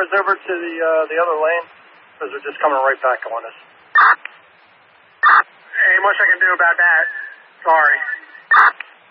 cars over to the other lane? Because they're just coming right back on us. Ain't much I can do about that. Sorry.